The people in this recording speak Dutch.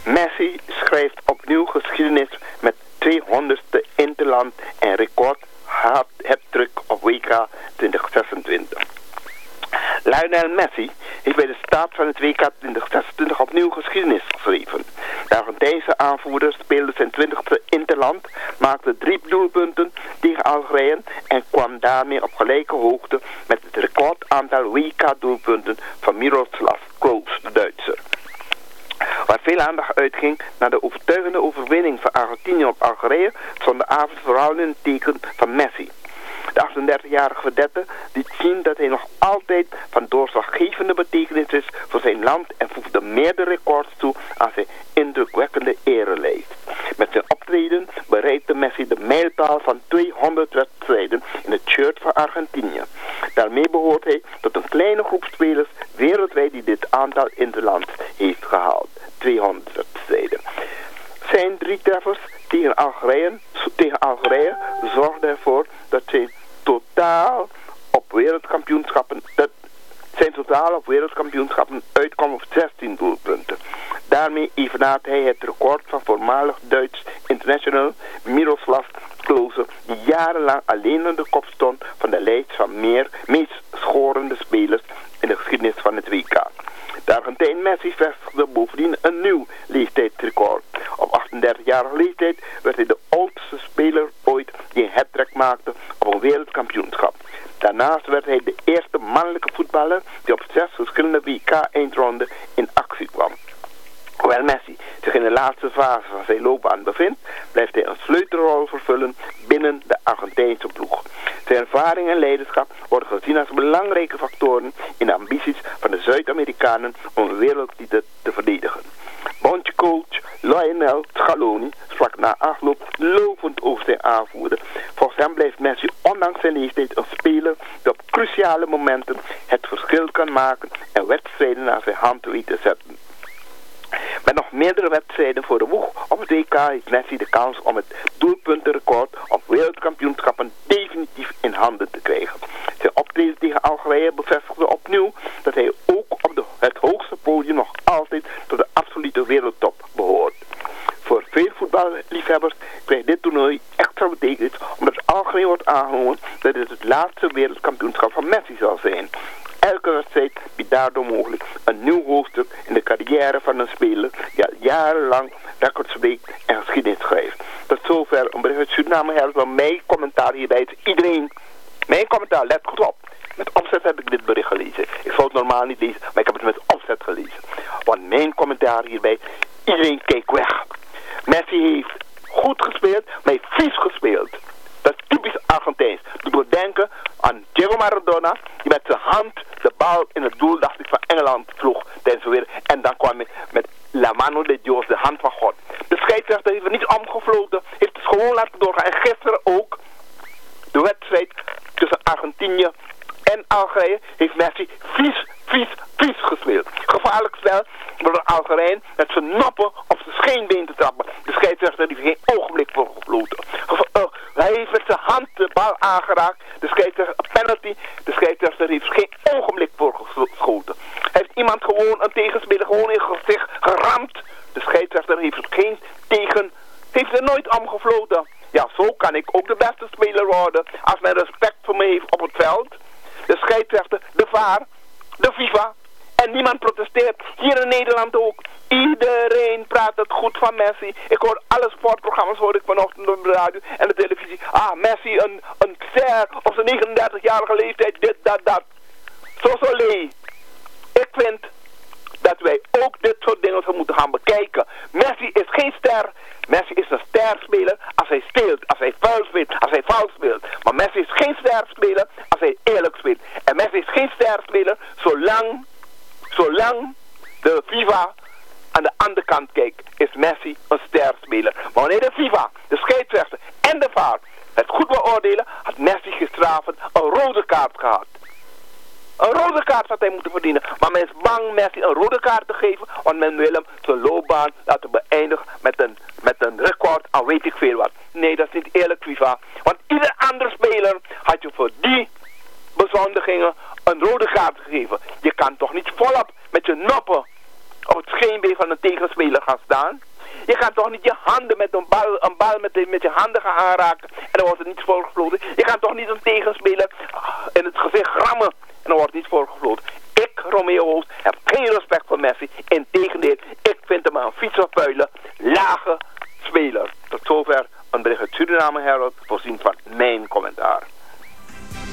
Messi schrijft opnieuw geschiedenis met 200ste interland en record hat-trick op WK 2026. Lionel Messi heeft bij de start van het WK 2026 opnieuw geschiedenis geschreven. De Argentijnse aanvoerder speelde zijn 20e interland, maakte 3 doelpunten tegen Algerije en kwam daarmee op gelijke hoogte met het recordaantal WK-doelpunten van Miroslav Klose, de Duitser. Waar veel aandacht uitging naar de overtuigende overwinning van Argentinië op Algerije, stond de avond vooral in het teken van Messi. De 38-jarige vedette liet zien dat hij nog altijd van doorslaggevende betekenis is voor zijn land en voegde meerdere records toe aan zijn indrukwekkende erelijst. Met zijn optreden bereikte Messi de mijlpaal van 200 wedstrijden in het shirt van Argentinië. Daarmee behoort hij tot een kleine groep spelers wereldwijd die dit aantal interlands heeft gehaald. 200 wedstrijden. Zijn 3 treffers tegen Algerije zorgden ervoor dat zijn totaal op wereldkampioenschappen uitkwam op 16 doelpunten. Daarmee evenaart hij het record van voormalig Duits international Miroslav Klose, die jarenlang alleen aan de kop stond van de lijst van meest schorende spelers in de geschiedenis van het WK. De Argentijn Messi vestigde bovendien een nieuw leeftijdsrecord. Op 38-jarige leeftijd werd hij de oudste speler ooit die een hat-trick maakte op een wereldkampioenschap. Daarnaast werd hij de eerste mannelijke voetballer die op 6 verschillende WK-eindronden in actie kwam. Hoewel Messi zich in de laatste fase van zijn loopbaan bevindt, blijft hij een sleutelrol vervullen binnen de Argentijnse ploeg. Zijn ervaring en leiderschap worden gezien als belangrijke factoren in de ambities van de Zuid-Amerikanen om een wereldtitel te verdedigen. Bondscoach Lionel Scaloni sprak na afloop lovend over zijn aanvoerder. Volgens hem blijft Messi ondanks zijn leeftijd een speler die op cruciale momenten het verschil kan maken en wedstrijden naar zijn hand weet te zetten. Met nog meerdere wedstrijden voor de boeg op het WK heeft Messi de kans om het doelpuntenrecord op wereldkampioenschappen definitief in handen te krijgen. Zijn optreden tegen Algerije bevestigde opnieuw dat hij ook op het hoogste podium nog altijd tot de absolute wereldtop behoort. Voor veel voetballiefhebbers krijgt dit toernooi extra betekenis omdat Algerije wordt aangenomen dat dit het laatste wereldkampioenschap van Messi zal zijn. Elke wedstrijd biedt daardoor mogelijk een nieuw hoofdstuk in de carrière van een speler die al jarenlang records breekt en geschiedenis schrijft. Tot zover een bericht uit Suriname Herfst, van mijn commentaar hierbij is iedereen. Mijn commentaar, let goed op. Met opzet heb ik dit bericht gelezen. Ik zou het normaal niet lezen, maar ik heb het met opzet gelezen. Want mijn commentaar hierbij, iedereen keek weg. Messi heeft goed gespeeld, maar heeft vies gespeeld. Dat is typisch Argentijns. Ik moet denken aan Diego Maradona, die met zijn hand de bal in het doel, dacht ik, van Engeland sloeg tijdens de weer. En dan kwam hij met La Mano de Dios, de hand van God. De scheidsrechter heeft er niet omgefloten, heeft het gewoon laten doorgaan. En gisteren ook, de wedstrijd tussen Argentinië en Algerije, heeft Messi vies gespeeld. Gevaarlijk spel door de Algerijn met zijn noppen op zijn scheenbeen te trappen. De scheidsrechter heeft geen ogenblik voor gefloten. Hij heeft met zijn hand de bal aangeraakt. De scheidsrechter, een penalty. De scheidsrechter heeft geen ogenblik voor geschoten. Heeft iemand gewoon een tegenspeler gewoon in het gezicht geramd. De scheidsrechter heeft er nooit omgefloten. Ja, zo kan ik ook de beste speler worden als men respect voor me heeft op het veld. De scheidsrechter, de VAR, de FIFA en niemand protesteert. Hier in Nederland ook. Iedereen praat het goed van Messi. Ik hoor alle sportprogramma's vanochtend op de radio en de televisie. Ah, Messi, een ster op zijn 39-jarige leeftijd, dit, dat. Zo lee. Ik vind dat wij ook dit soort dingen moeten gaan bekijken. Messi is geen ster. Messi is een sterspeler als hij speelt, als hij vuil speelt, als hij fout speelt. Maar Messi is geen sterspeler als hij eerlijk speelt. En Messi is geen sterspeler zolang de FIFA aan de andere kant kijkt, is Messi een sterspeler. Maar wanneer de FIFA, de scheidsrechter en de VAR het goed beoordelen, had Messi gisteravond een rode kaart gehad. Een rode kaart had hij moeten verdienen. Maar men is bang Messi een rode kaart te geven, want men wil hem zijn loopbaan laten beëindigen met een record aan weet ik veel wat. Nee, dat is niet eerlijk, FIFA. Want ieder andere speler had je voor die bezondigingen een rode kaart gegeven. Je kan toch niet volop met je noppen op het scheenbeen van een tegenspeler gaan staan. Je gaat toch niet je handen met een bal met je handen gaan aanraken en dan wordt er niets voorgefloten. Je gaat toch niet een tegenspeler in het gezicht grammen en dan wordt er niets voorgefloten. Ik, Romeo Oost, heb geen respect voor Messi. Integendeel, ik vind hem een fietsenvuile, lage speler. Tot zover een bericht uit Suriname Herald, voorzien van mijn